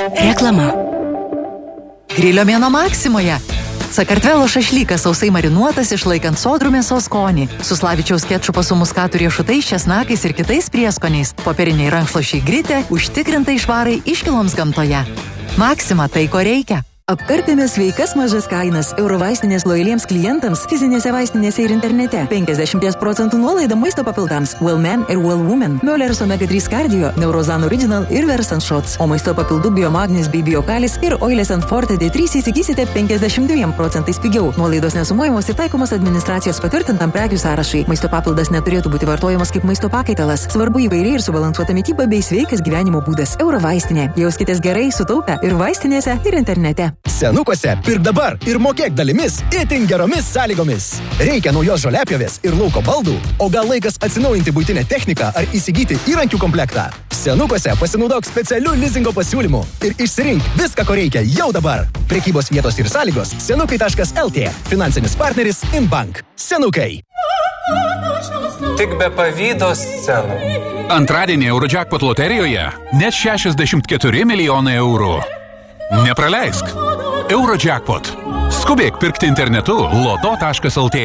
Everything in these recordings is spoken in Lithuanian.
Reklama. Grilio mėnuo Maksimoje. Sakartvelo šašlykas sausai marinuotas, išlaikant sodrų mėsos skonį. Su Slavičiaus kečupo su muskatų riešutais, česnakais ir kitais prieskoniais. Popieriniai rankšluosčiai gritė, užtikrintai švarai iškiloms gamtoje. Maksima tai, ko reikia. Apkarpėme sveikas mažas kainas Eurovaistinės lojaliems klientams fizinėse vaistinėse ir internete. 50% nuolaida maisto papildams Well Man ir Well Woman, Möller's Omega 3 Cardio, Neurozan Original ir Versant Shots. O maisto papildų Biomagnis bei Biokalis ir Oilės ant Forte D3 įsigysite 52% pigiau. Nuolaidos nesumuojamos ir taikomos administracijos patvirtintam prekių sąrašai. Maisto papildas neturėtų būti vartojamas kaip maisto pakaitalas. Svarbu įvairiai ir subalansuota mityba bei sveikas gyvenimo būdas. Eurovaistinė. Jauskitės gerai, sutaupę ir vaistinėse, ir internete. Senukuose pirk dabar ir mokėk dalimis itin geromis sąlygomis. Reikia naujos žoliapjovės ir lauko baldų, o gal laikas atsinaujinti buitinę techniką ar įsigyti įrankių komplektą. Senukuose pasinaudok specialių lizingo pasiūlymų ir išsirink viską, ko reikia jau dabar. Prekybos vietos ir sąlygos senukai.lt. Finansinis partneris Inbank. Senukai. Tik be pavydo scenų. Antradienį Eurojackpot loterijoje net 64 milijonai eurų. Nepraleisk. Eurojackpot. Skubėk pirkti internetu loto.lt.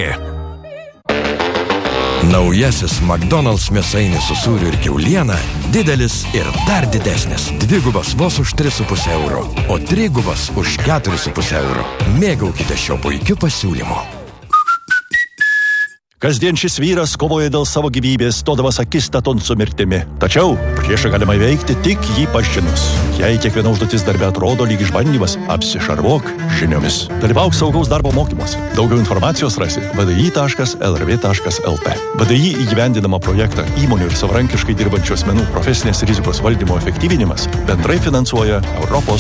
Naujasis McDonald's mėsainis su sūriu ir kiauliena didelis ir dar didesnis. 2 vos už 3,5 euro, o 3 už 4,5 euro. Mėgaukite šio puikiu pasiūlymu. Kasdien šis vyras kovoja dėl savo gyvybės, stodamas akistaton su mirtimi. Tačiau priešą galima įveikti tik jį pažinus. Jei kiekviena užduotis darbe atrodo lyg išbandymas, apsišarvuok žiniomis. Dalyvauk saugaus darbo mokymuose. Daugiau informacijos rasi vdi.lrv.lt. VDI įgyvendinamą projektą įmonių ir savarankiškai dirbančių asmenų profesinės rizikos valdymo efektyvinimas bendrai finansuoja Europos